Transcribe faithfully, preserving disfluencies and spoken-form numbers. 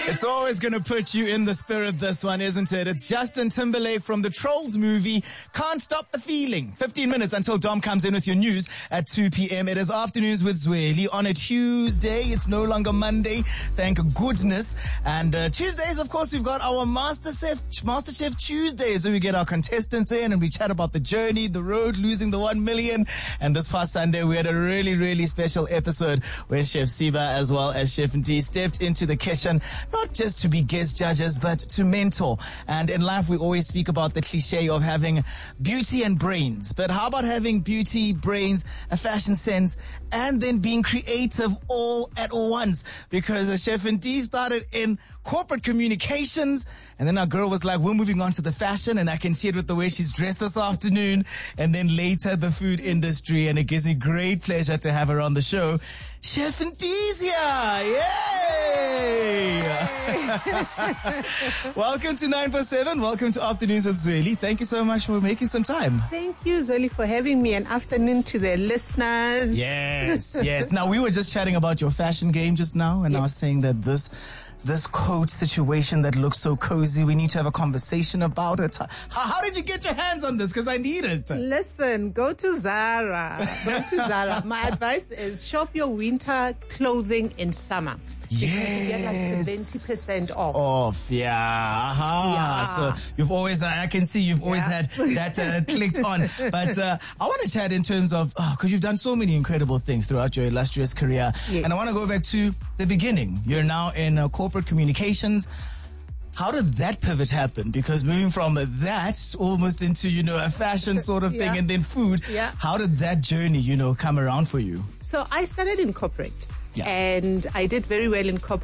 It's always going to put you in the spirit, this one, isn't it? It's Justin Timberlake from the Trolls movie, Can't Stop the Feeling. fifteen minutes until Dom comes in with your news at two p.m. It is Afternoons with Zweli on a Tuesday. It's no longer Monday, thank goodness. And uh, Tuesdays, of course, we've got our MasterChef, MasterChef Tuesdays. So we get our contestants in and we chat about the journey, the road, losing the one million. And this past Sunday, we had a really, really special episode where Chef Siba as well as Chef D stepped into the kitchen, not just to be guest judges, but to mentor. And in life, we always speak about the cliche of having beauty and brains. But how about having beauty, brains, a fashion sense, and then being creative all at once? Because uh, Chef D started in corporate communications, and then our girl was like, we're moving on to the fashion, and I can see it with the way she's dressed this afternoon, and then later the food industry, and it gives me great pleasure to have her on the show. Chef Ndizia! Yay! Welcome to nine four seven. Welcome to Afternoons with Zweli. Thank you so much for making some time. Thank you, Zweli, for having me. An afternoon to the listeners. Yes, yes. Now, we were just chatting about your fashion game just now, and yes. I was saying that this this coat situation that looks so cozy, we need to have a conversation about it. How, how did you get your hands on this? Because I need it. Listen, go to Zara. Go to Zara. My advice is shop your winter clothing in summer. Yes. Because you get like seventy percent off. Off, yeah. Uh-huh. Yeah. So you've always, I can see you've always Yeah. had that uh, clicked on. But uh, I want to chat in terms of, because oh, you've done so many incredible things throughout your illustrious career. Yes. And I want to go back to the beginning. You're now in uh, corporate communications. How did that pivot happen? Because moving from that almost into, you know, a fashion sort of thing Yeah. and then food, Yeah. how did that journey, you know, come around for you? So I started in corporate. Yeah. And I did very well in corporate.